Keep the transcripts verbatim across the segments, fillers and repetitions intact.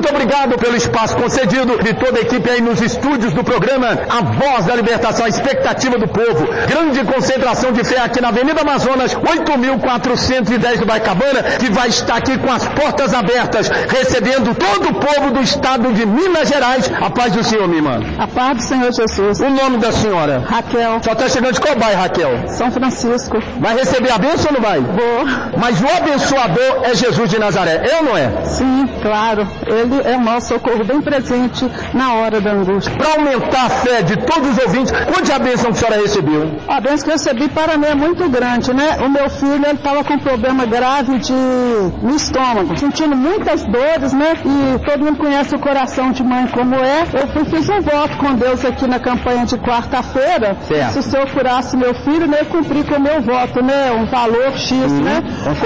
Muito obrigado pelo espaço concedido de toda a equipe aí nos estúdios do programa A Voz da Libertação, a expectativa do povo. Grande concentração de fé aqui na Avenida Amazonas, oito mil quatrocentos e dez do Baicabana, que vai estar aqui com as portas abertas, recebendo todo o povo do estado de Minas Gerais. A paz do Senhor, minha irmã. A paz do Senhor Jesus. O nome da senhora? Raquel. Só está chegando de qual bairro, Raquel? São Francisco. Vai receber a bênção ou não vai? Vou. Mas o abençoador é Jesus de Nazaré, é ou não é? Sim, claro. Ele é o nosso socorro bem presente na hora da angústia. Para aumentar a fé de todos os ouvintes, quanto a bênção que a senhora recebeu? A bênção que eu recebi para mim é muito grande, né? O meu filho, ele estava com um problema grave de no estômago, sentindo muitas dores, né? E todo mundo conhece o coração de mãe como é. Eu fui, fiz um voto com Deus aqui na campanha de quarta-feira. Se o Senhor curasse meu filho, né? Eu cumpri com o meu voto, né? Um valor X, uhum, né?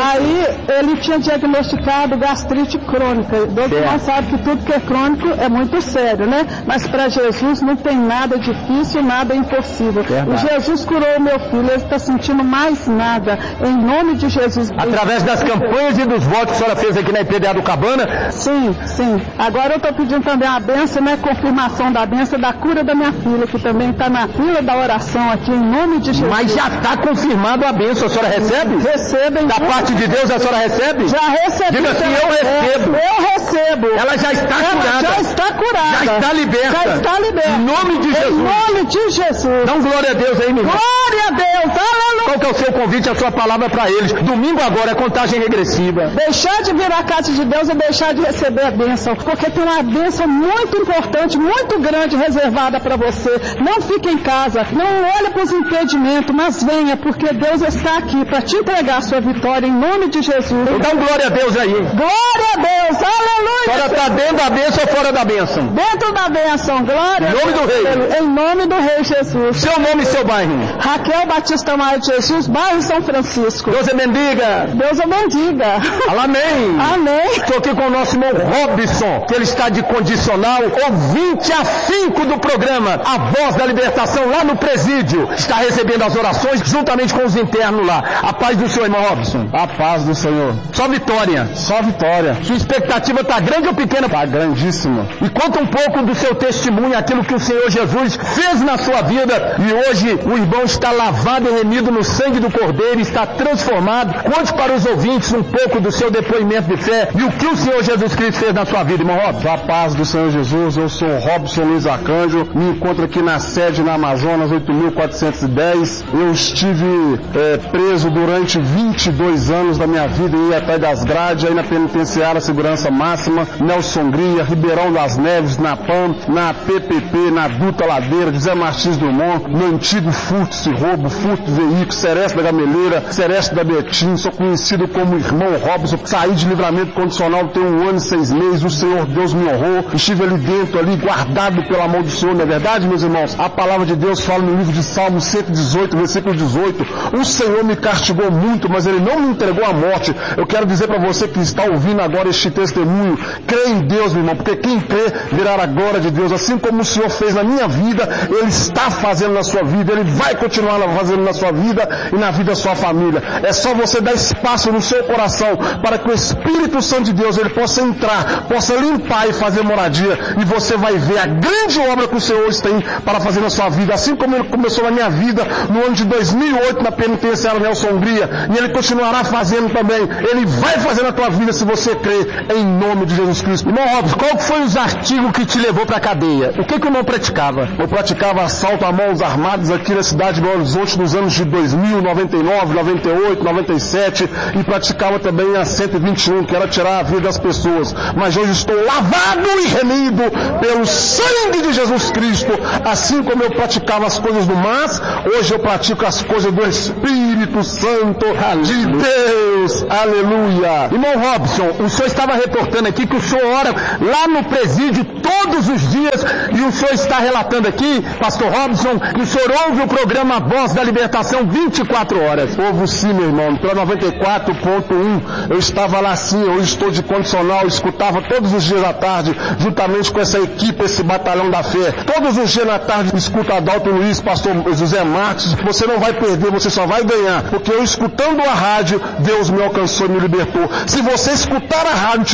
Aí ele tinha diagnosticado gastrite crônica. Todo mundo sabe que tudo que é crônico é muito sério, né? Mas para Jesus não tem nada difícil, nada impossível. O Jesus curou o meu filho, ele está sentindo mais nada. Em nome de Jesus. Através das campanhas e dos votos que a senhora fez aqui na I P D A do Cabana? Sim, sim. Agora eu estou pedindo também a bênção, né? Confirmação da bênção da cura da minha filha, que também está na fila da oração aqui, em nome de Jesus. Mas já está confirmado a bênção, a senhora recebe? Recebo. Da parte de Deus a senhora recebe? Já recebi. Diga assim, eu recebo. Eu recebo. Ela já está Ela curada. já está curada. Já está liberta. Já está liberta. Em nome de Jesus. Em nome de Jesus. Dá um glória a Deus aí, meu irmão. Glória a Deus. Aleluia. Qual que é o seu convite, a sua palavra para eles? Domingo agora é contagem regressiva. Deixar de vir à casa de Deus é deixar de receber a bênção, porque tem uma bênção muito importante, muito grande reservada para você. Não fique em casa, não olhe para os impedimentos, mas venha, porque Deus está aqui para te entregar a sua vitória em nome de Jesus. Então glória a Deus aí. Glória a Deus, aleluia. A senhora está dentro da bênção ou fora da bênção? Dentro da bênção, glória. Em nome do Rei. Em nome do Rei Jesus. Seu nome e seu bairro? Raquel Batista Maia de Jesus, bairro São Francisco. Deus é bendiga. Deus é bendiga. Amém. Amém. Estou aqui com o nosso irmão Robson, que ele está de condicional, ouvinte afinco do programa A Voz da Libertação, lá no presídio. Está recebendo as orações juntamente com os internos lá. A paz do Senhor, irmão Robson. A paz do Senhor. Só vitória. Só vitória. Sua expectativa está grande ou pequena? Está grandíssima. E conta um pouco do seu testemunho, aquilo que o Senhor Jesus fez na sua vida. E hoje o irmão está lavado e remido no sangue do Cordeiro, está transformado. Conte para os ouvintes um pouco do seu depoimento de fé e o que o Senhor Jesus Cristo fez na sua vida, irmão Robson. A paz do Senhor Jesus. Eu sou Robson Luiz Arcanjo. Me encontro aqui na sede na Amazonas, oito mil quatrocentos e dez. Eu estive é, preso durante vinte e dois anos da minha vida e ia até das grades, aí na penitenciária Segurança Máxima, Nelson Hungria, Ribeirão das Neves, na P A M, na P P P, na Duta Ladeira, José Martins Drummond, no antigo furto e roubo, furto de veículo, Sereste da Gameleira, Sereste da Betim. Sou conhecido como irmão Robson. Saí de livramento condicional tem um ano e seis meses. O Senhor Deus me honrou. Estive ali dentro, ali guardado pela mão do Senhor. Não é verdade, meus irmãos? A palavra de Deus fala no livro de Salmo cento e dezoito, versículo dezoito. O Senhor me castigou muito, mas Ele não me entregou à morte. Eu quero dizer para você que está ouvindo agora este testemunho, crê em Deus, meu irmão, porque quem crê verá a glória de Deus. Assim como o Senhor fez na minha vida, Ele está fazendo na sua vida, Ele vai continuar fazendo na sua vida e na vida da sua família. É só você dar espaço no seu coração para que o Espírito Santo de Deus ele possa entrar, possa limpar e fazer moradia, e você vai ver a grande obra que o Senhor tem para fazer na sua vida, assim como Ele começou na minha vida no ano de dois mil e oito na penitenciária Nelson Hungria, e Ele continuará fazendo também. Ele vai fazer na tua vida se você crer em nome de Jesus Cristo. Irmão Robson, qual foi os artigos que te levou para a cadeia? O que que o irmão praticava? Eu praticava assalto a mãos armadas aqui na cidade de Belo Horizonte nos anos de dois mil, noventa e nove, noventa e oito, noventa e sete, e praticava também a cento e vinte e um, que era tirar a vida das pessoas. Mas hoje estou lavado e remido pelo sangue de Jesus Cristo. Assim como eu praticava as coisas do mas, hoje eu pratico as coisas do Espírito Santo de Deus. Aleluia. Irmão Robson, o senhor estava reportando aqui que o senhor ora lá no presídio todos os dias, e o senhor está relatando aqui, pastor Robson, que o senhor ouve o programa Voz da Libertação vinte e quatro horas. Ouvo sim, meu irmão, pela noventa e quatro ponto um, eu estava lá sim, eu estou de condicional, eu escutava todos os dias à tarde, juntamente com essa equipe, esse batalhão da fé. Todos os dias na tarde escuta Adalto Luiz, pastor José Marques. Você não vai perder, você só vai ganhar, porque eu escutando a rádio, Deus me alcançou e me libertou. Se você escutar a rádio, tirar todo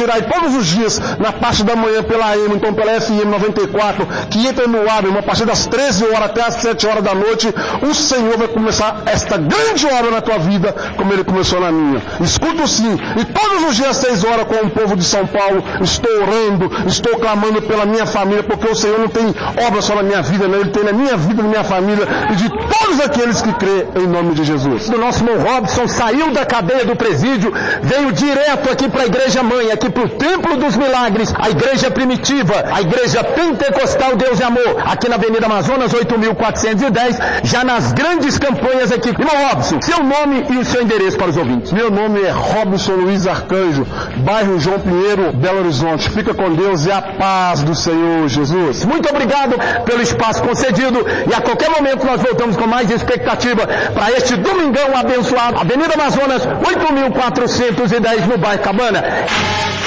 todos os dias, na parte da manhã pela A M, então pela F M noventa e quatro, que entra no ar, irmão, a partir das treze horas até as sete horas da noite, o Senhor vai começar esta grande obra na tua vida, como Ele começou na minha. Escuto sim, e todos os dias às seis horas com o povo de São Paulo, estou orando, estou clamando pela minha família, porque o Senhor não tem obra só na minha vida, não, Ele tem na minha vida, na minha família, e de todos aqueles que crê em nome de Jesus. O nosso irmão Robson saiu da cadeia do presídio, veio direto aqui para a igreja mãe, aqui para o Templo dos Milagres, a igreja primitiva, a igreja pentecostal Deus e Amor, aqui na Avenida Amazonas, oito mil quatrocentos e dez, já nas grandes campanhas aqui. Irmão Robson, seu nome e o seu endereço para os ouvintes. Meu nome é Robson Luiz Arcanjo, bairro João Pinheiro, Belo Horizonte. Fica com Deus e a paz do Senhor Jesus. Muito obrigado pelo espaço concedido e a qualquer momento nós voltamos com mais expectativa para este domingão abençoado. Avenida Amazonas, oito mil quatrocentos e dez no bairro Cabana.